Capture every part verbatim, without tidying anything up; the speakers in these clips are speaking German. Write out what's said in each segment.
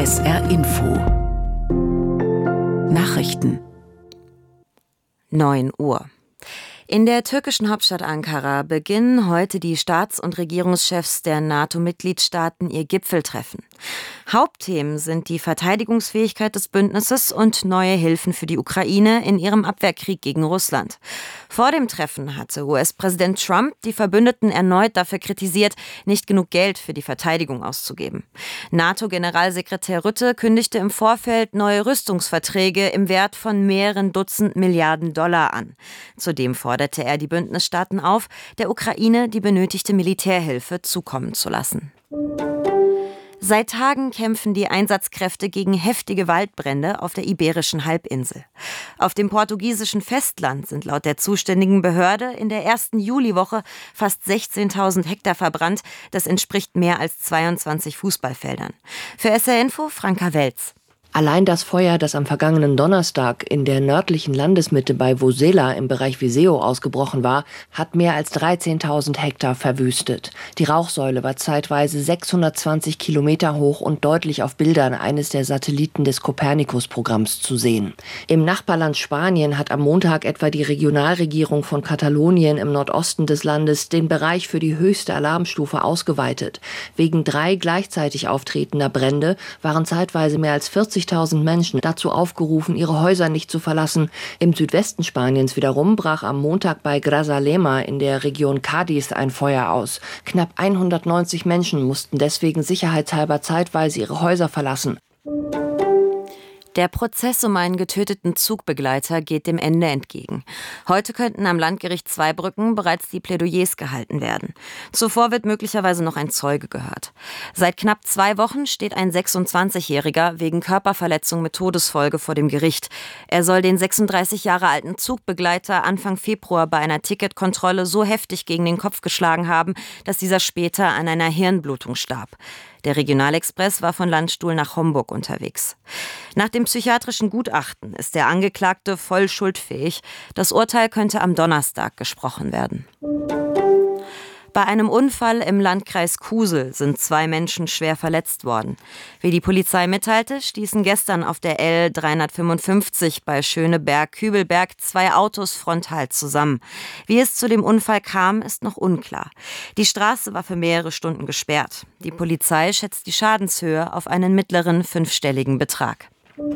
S R Info Nachrichten neun Uhr. In der türkischen Hauptstadt Ankara beginnen heute die Staats- und Regierungschefs der NATO-Mitgliedstaaten ihr Gipfeltreffen. Hauptthemen sind die Verteidigungsfähigkeit des Bündnisses und neue Hilfen für die Ukraine in ihrem Abwehrkrieg gegen Russland. Vor dem Treffen hatte U S-Präsident Trump die Verbündeten erneut dafür kritisiert, nicht genug Geld für die Verteidigung auszugeben. NATO-Generalsekretär Rutte kündigte im Vorfeld neue Rüstungsverträge im Wert von mehreren Dutzend Milliarden Dollar an. Zudem forderte er die Bündnisstaaten auf, der Ukraine die benötigte Militärhilfe zukommen zu lassen. Seit Tagen kämpfen die Einsatzkräfte gegen heftige Waldbrände auf der Iberischen Halbinsel. Auf dem portugiesischen Festland sind laut der zuständigen Behörde in der ersten Juliwoche fast sechzehntausend Hektar verbrannt. Das entspricht mehr als zweiundzwanzig Fußballfeldern. Für S R Info Franka Welz. Allein das Feuer, das am vergangenen Donnerstag in der nördlichen Landesmitte bei Vosela im Bereich Viseu ausgebrochen war, hat mehr als dreizehntausend Hektar verwüstet. Die Rauchsäule war zeitweise sechshundertzwanzig Kilometer hoch und deutlich auf Bildern eines der Satelliten des Copernicus-Programms zu sehen. Im Nachbarland Spanien hat am Montag etwa die Regionalregierung von Katalonien im Nordosten des Landes den Bereich für die höchste Alarmstufe ausgeweitet. Wegen drei gleichzeitig auftretender Brände waren zeitweise mehr als vierzigtausend Menschen dazu aufgerufen, ihre Häuser nicht zu verlassen. Im Südwesten Spaniens wiederum brach am Montag bei Grazalema in der Region Cádiz ein Feuer aus. Knapp hundertneunzig Menschen mussten deswegen sicherheitshalber zeitweise ihre Häuser verlassen. Der Prozess um einen getöteten Zugbegleiter geht dem Ende entgegen. Heute könnten am Landgericht Zweibrücken bereits die Plädoyers gehalten werden. Zuvor wird möglicherweise noch ein Zeuge gehört. Seit knapp zwei Wochen steht ein sechsundzwanzigjähriger wegen Körperverletzung mit Todesfolge vor dem Gericht. Er soll den sechsunddreißig Jahre alten Zugbegleiter Anfang Februar bei einer Ticketkontrolle so heftig gegen den Kopf geschlagen haben, dass dieser später an einer Hirnblutung starb. Der Regionalexpress war von Landstuhl nach Homburg unterwegs. Nach dem psychiatrischen Gutachten ist der Angeklagte voll schuldfähig. Das Urteil könnte am Donnerstag gesprochen werden. Bei einem Unfall im Landkreis Kusel sind zwei Menschen schwer verletzt worden. Wie die Polizei mitteilte, stießen gestern auf der L dreihundertfünfundfünfzig bei Schöneberg-Kübelberg zwei Autos frontal zusammen. Wie es zu dem Unfall kam, ist noch unklar. Die Straße war für mehrere Stunden gesperrt. Die Polizei schätzt die Schadenshöhe auf einen mittleren fünfstelligen Betrag.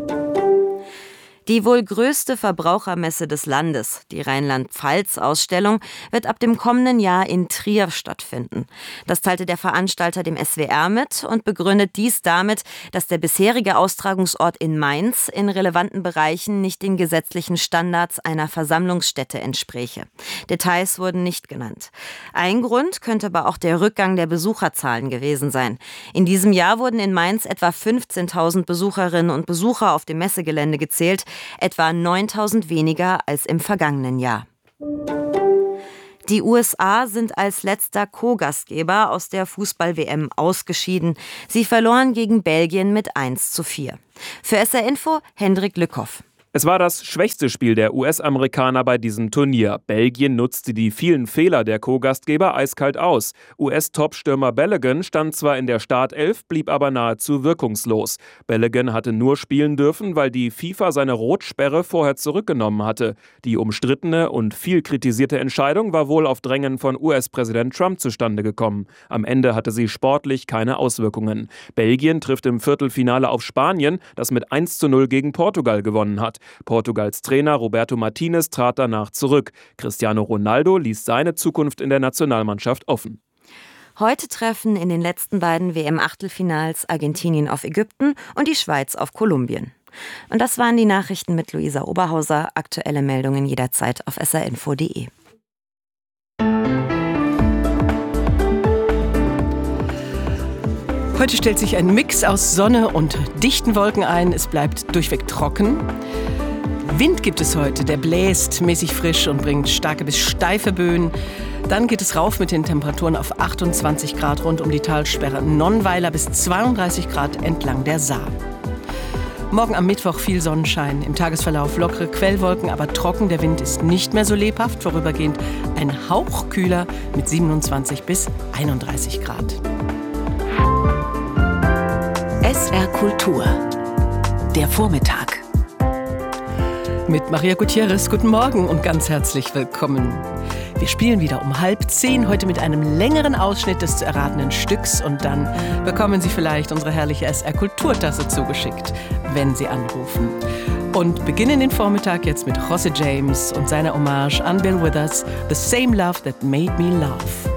Die wohl größte Verbrauchermesse des Landes, die Rheinland-Pfalz-Ausstellung, wird ab dem kommenden Jahr in Trier stattfinden. Das teilte der Veranstalter dem S W R mit und begründet dies damit, dass der bisherige Austragungsort in Mainz in relevanten Bereichen nicht den gesetzlichen Standards einer Versammlungsstätte entspräche. Details wurden nicht genannt. Ein Grund könnte aber auch der Rückgang der Besucherzahlen gewesen sein. In diesem Jahr wurden in Mainz etwa fünfzehntausend Besucherinnen und Besucher auf dem Messegelände gezählt, etwa neuntausend weniger als im vergangenen Jahr. Die U S A sind als letzter Co-Gastgeber aus der Fußball-W M ausgeschieden. Sie verloren gegen Belgien mit eins zu vier. Für S R Info Hendrik Lückhoff. Es war das schwächste Spiel der U S-Amerikaner bei diesem Turnier. Belgien nutzte die vielen Fehler der Co-Gastgeber eiskalt aus. U S-Topstürmer Balogun stand zwar in der Startelf, blieb aber nahezu wirkungslos. Balogun hatte nur spielen dürfen, weil die FIFA seine Rotsperre vorher zurückgenommen hatte. Die umstrittene und viel kritisierte Entscheidung war wohl auf Drängen von U S-Präsident Trump zustande gekommen. Am Ende hatte sie sportlich keine Auswirkungen. Belgien trifft im Viertelfinale auf Spanien, das mit eins zu null gegen Portugal gewonnen hat. Portugals Trainer Roberto Martinez trat danach zurück. Cristiano Ronaldo ließ seine Zukunft in der Nationalmannschaft offen. Heute treffen in den letzten beiden W M-Achtelfinals Argentinien auf Ägypten und die Schweiz auf Kolumbien. Und das waren die Nachrichten mit Luisa Oberhauser. Aktuelle Meldungen jederzeit auf s r info punkt d e. Heute stellt sich ein Mix aus Sonne und dichten Wolken ein. Es bleibt durchweg trocken. Wind gibt es heute, der bläst mäßig frisch und bringt starke bis steife Böen. Dann geht es rauf mit den Temperaturen auf achtundzwanzig Grad rund um die Talsperre Nonnweiler bis zweiunddreißig Grad entlang der Saar. Morgen am Mittwoch viel Sonnenschein, im Tagesverlauf lockere Quellwolken, aber trocken. Der Wind ist nicht mehr so lebhaft, vorübergehend ein Hauch kühler mit siebenundzwanzig bis einunddreißig Grad. S R Kultur. Der Vormittag. Mit Maria Gutierrez, guten Morgen und ganz herzlich willkommen. Wir spielen wieder um halb zehn, heute mit einem längeren Ausschnitt des zu erratenen Stücks und dann bekommen Sie vielleicht unsere herrliche S R Kulturtasse zugeschickt, wenn Sie anrufen. Und beginnen den Vormittag jetzt mit José James und seiner Hommage an Bill Withers, The Same Love That Made Me Laugh.